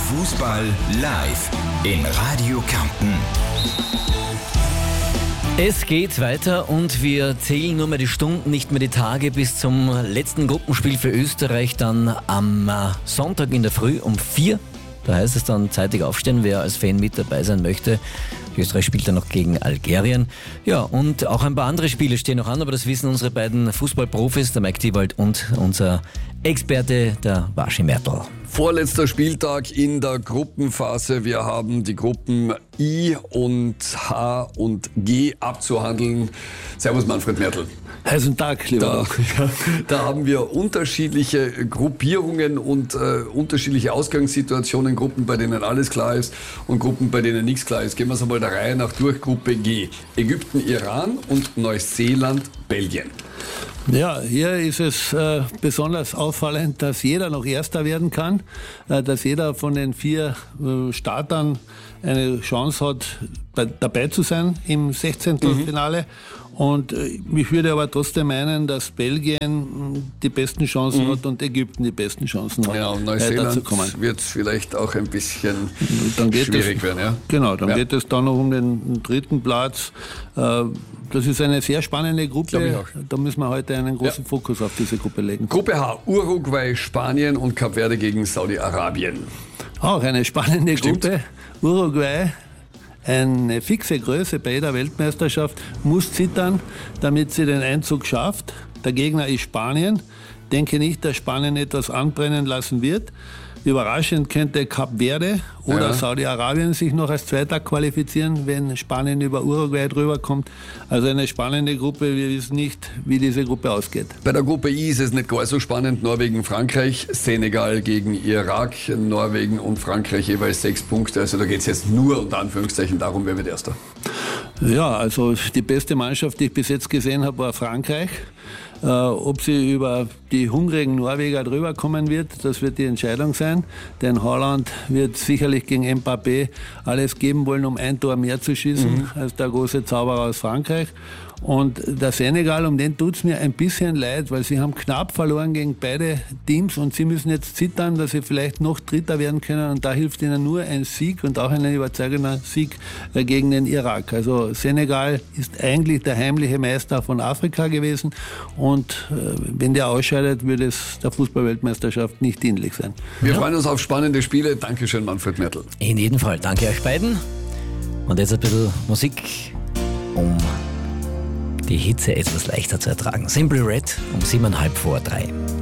Fußball live in Radio Kärnten. Es geht weiter und wir zählen nur mehr die Stunden, nicht mehr die Tage bis zum letzten Gruppenspiel für Österreich dann am Sonntag in der Früh um 4. Da heißt es dann zeitig aufstehen, wer als Fan mit dabei sein möchte. Österreich spielt dann noch gegen Algerien. Ja, und auch ein paar andere Spiele stehen noch an, aber das wissen unsere beiden Fußballprofis, der Mike Tiewald und unser Experte, der Waschi Mertl. Vorletzter Spieltag in der Gruppenphase. Wir haben die Gruppen I und H und G abzuhandeln. Servus Manfred Mertl. Heißen Tag, lieber Doc. Da haben wir unterschiedliche Gruppierungen und unterschiedliche Ausgangssituationen. Gruppen, bei denen alles klar ist und Gruppen, bei denen nichts klar ist. Gehen wir es einmal der Reihe nach durch. Gruppe G. Ägypten, Iran und Neuseeland, Belgien. Ja, hier ist es besonders auffallend, dass jeder noch Erster werden kann, dass jeder von den 4 Startern eine Chance hat, dabei zu sein im 16. Finale. Und ich würde aber trotzdem meinen, dass Belgien die besten Chancen hat und Ägypten die besten Chancen hat. Ja, und Neuseeland wird vielleicht auch ein bisschen schwierig werden. Ja? Genau, dann geht es dann noch um den 3. Platz. Das ist eine sehr spannende Gruppe. Da müssen wir heute einen großen Fokus auf diese Gruppe legen. Gruppe H, Uruguay, Spanien und Kap Verde gegen Saudi-Arabien. Auch eine spannende Gruppe. Uruguay, eine fixe Größe bei jeder Weltmeisterschaft, muss zittern, damit sie den Einzug schafft. Der Gegner ist Spanien. Denke nicht, dass Spanien etwas anbrennen lassen wird. Überraschend könnte Kap Verde oder Saudi-Arabien sich noch als Zweiter qualifizieren, wenn Spanien über Uruguay drüber kommt. Also eine spannende Gruppe. Wir wissen nicht, wie diese Gruppe ausgeht. Bei der Gruppe I ist es nicht gar so spannend. Norwegen, Frankreich, Senegal gegen Irak. Norwegen und Frankreich jeweils 6 Punkte. Also da geht es jetzt nur unter Anführungszeichen darum, wer wird Erster. Ja, also die beste Mannschaft, die ich bis jetzt gesehen habe, war Frankreich. Ob sie über die hungrigen Norweger drüber kommen wird, das wird die Entscheidung sein. Denn Haaland wird sicherlich gegen Mbappé alles geben wollen, um ein Tor mehr zu schießen als der große Zauberer aus Frankreich. Und der Senegal, um den tut's mir ein bisschen leid, weil sie haben knapp verloren gegen beide Teams und sie müssen jetzt zittern, dass sie vielleicht noch Dritter werden können, und da hilft ihnen nur ein Sieg und auch ein überzeugender Sieg gegen den Irak. Also Senegal ist eigentlich der heimliche Meister von Afrika gewesen, und wenn der ausscheidet, würde es der Fußball-Weltmeisterschaft nicht dienlich sein. Wir freuen uns auf spannende Spiele. Dankeschön, Manfred Mertl. In jedem Fall, danke euch beiden. Und jetzt ein bisschen Musik, um die Hitze etwas leichter zu ertragen. Simply Red um 7:15 vor 3.